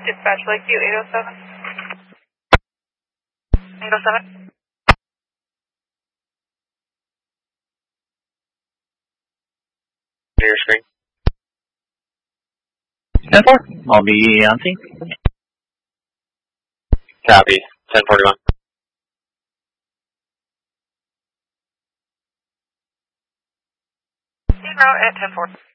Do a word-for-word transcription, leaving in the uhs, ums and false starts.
Dispatch Lakeview eight oh seven. eight oh seven. Your screen. ten four. I'll be on scene. Copy. ten forty-one. En route at ten four.